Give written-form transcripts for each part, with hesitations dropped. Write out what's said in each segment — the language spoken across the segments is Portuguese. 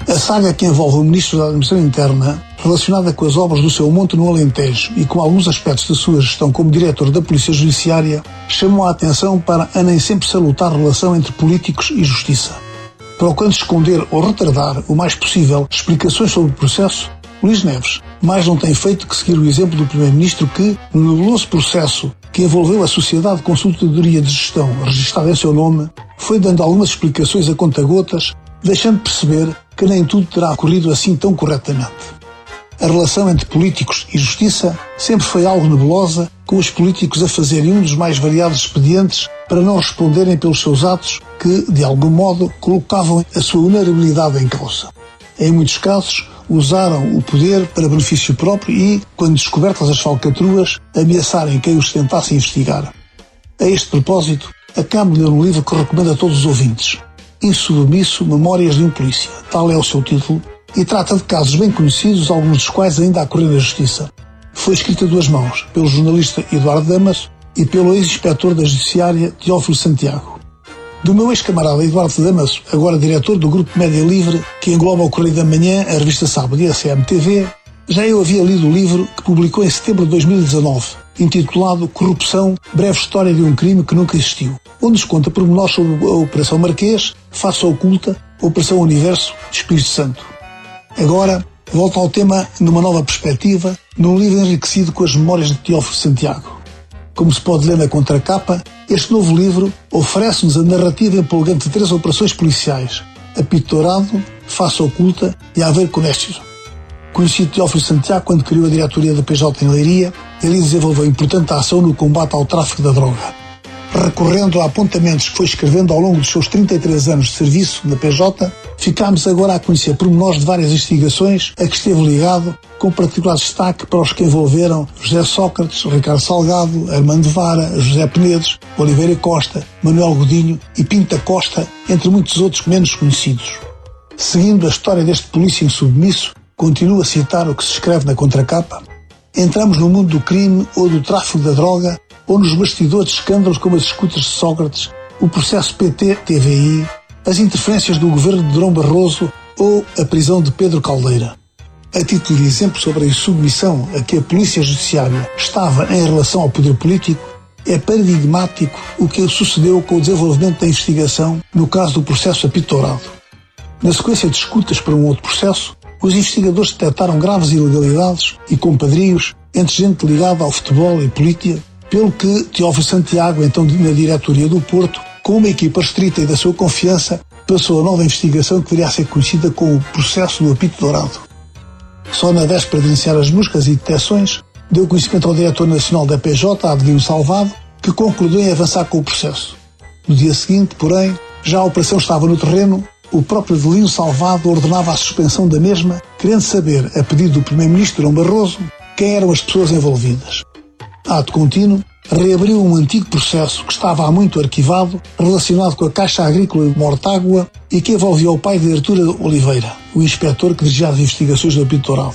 A saga que envolve o Ministro da Administração Interna, relacionada com as obras do seu monte no Alentejo e com alguns aspectos da sua gestão como diretor da Polícia Judiciária, chamou a atenção para a nem sempre salutar relação entre políticos e justiça. Procurando esconder ou retardar o mais possível explicações sobre o processo, Luís Neves mais não tem feito que seguir o exemplo do Primeiro-Ministro que, no nebuloso processo que envolveu a Sociedade de Consultadoria de Gestão, registada em seu nome, foi dando algumas explicações a conta-gotas, deixando perceber que nem tudo terá ocorrido assim tão corretamente. A relação entre políticos e justiça sempre foi algo nebulosa, com os políticos a fazerem um dos mais variados expedientes para não responderem pelos seus atos que, de algum modo, colocavam a sua vulnerabilidade em causa. Em muitos casos, usaram o poder para benefício próprio e, quando descobertas as falcatruas, ameaçarem quem os tentasse investigar. A este propósito, acabo de ler um livro que recomendo a todos os ouvintes. Insubmisso, Memórias de um Polícia, tal é o seu título, e trata de casos bem conhecidos, alguns dos quais ainda a correr na Justiça. Foi escrito a duas mãos, pelo jornalista Eduardo Damaso e pelo ex-inspetor da Judiciária Teófilo Santiago. Do meu ex-camarada Eduardo Damaso, agora diretor do Grupo Média Livre, que engloba o Correio da Manhã, a Revista Sábado e a CMTV, já eu havia lido o livro que publicou em setembro de 2019, intitulado Corrupção, breve história de um crime que nunca existiu, onde nos conta pormenores sobre a Operação Marquês, Face Oculta, Operação Universo, Espírito Santo. Agora, volto ao tema numa nova perspectiva, num livro enriquecido com as memórias de Teófilo Santiago. Como se pode ler na contracapa, este novo livro oferece-nos a narrativa empolgante de 3 operações policiais: Apito Dourado, Face Oculta e Aveiro Conéscio. Conheci Teófilo Santiago quando criou a diretoria da PJ em Leiria e ali desenvolveu importante ação no combate ao tráfico da droga. Recorrendo a apontamentos que foi escrevendo ao longo dos seus 33 anos de serviço na PJ, ficámos agora a conhecer pormenores de várias investigações a que esteve ligado, com particular destaque para os que envolveram José Sócrates, Ricardo Salgado, Armando Vara, José Penedes, Oliveira Costa, Manuel Godinho e Pinta Costa, entre muitos outros menos conhecidos. Seguindo a história deste polícia insubmisso, continuo a citar o que se escreve na contracapa: entramos no mundo do crime ou do tráfico da droga, ou nos bastidores de escândalos como as escutas de Sócrates, o processo PT-TVI, as interferências do governo de Durão Barroso ou a prisão de Pedro Caldeira. A título de exemplo sobre a insubmissão a que a Polícia Judiciária estava em relação ao poder político, é paradigmático o que sucedeu com o desenvolvimento da investigação no caso do processo Apito Dourado. Na sequência de escutas para um outro processo, os investigadores detectaram graves ilegalidades e compadrios entre gente ligada ao futebol e política, pelo que Teófilo Santiago, então na diretoria do Porto, com uma equipa restrita e da sua confiança, passou a nova investigação que viria a ser conhecida como o processo do Apito Dourado. Só na véspera de iniciar as buscas e detecções, deu conhecimento ao diretor nacional da PJ, Adelino Salvado, que concluiu em avançar com o processo. No dia seguinte, porém, já a operação estava no terreno, o próprio Adelino Salvado ordenava a suspensão da mesma, querendo saber, a pedido do Primeiro-Ministro Durão Barroso, quem eram as pessoas envolvidas. Ato contínuo, reabriu um antigo processo que estava há muito arquivado, relacionado com a Caixa Agrícola de Mortágua e que envolvia o pai de Artur Oliveira, o inspetor que dirigia as investigações do Apito Dourado.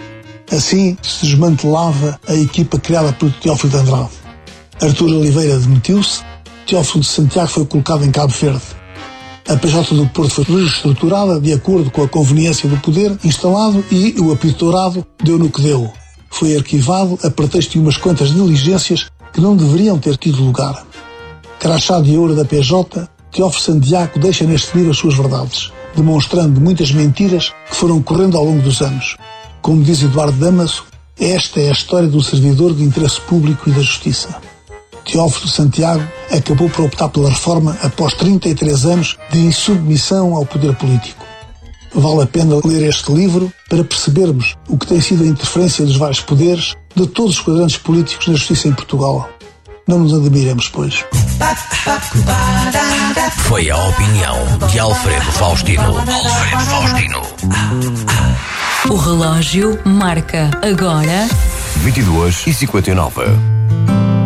Assim se desmantelava a equipa criada por Teófilo de Andrade. Artur Oliveira demitiu-se, Teófilo de Santiago foi colocado em Cabo Verde. A PJ do Porto foi reestruturada de acordo com a conveniência do poder instalado e o Apito Dourado deu no que deu. Foi arquivado a pretexto de umas quantas diligências que não deveriam ter tido lugar. Crachá de ouro da PJ, Teófilo Santiago deixa neste livro as suas verdades, demonstrando muitas mentiras que foram correndo ao longo dos anos. Como diz Eduardo Damaso, esta é a história do servidor do interesse público e da justiça. Teófilo Santiago acabou por optar pela reforma após 33 anos de insubmissão ao poder político. Vale a pena ler este livro para percebermos o que tem sido a interferência dos vários poderes de todos os quadrantes políticos na justiça em Portugal. Não nos admiremos, pois. Foi a opinião de Alfredo Faustino. O relógio marca agora 22h59.